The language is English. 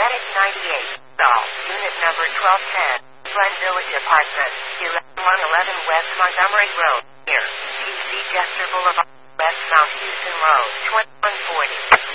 Attic 98. Stall. Unit number 1210. Glen Village Apartments. 111 West Montgomery Road. Here. PC Jester Boulevard. West Mount Houston Road. 2140.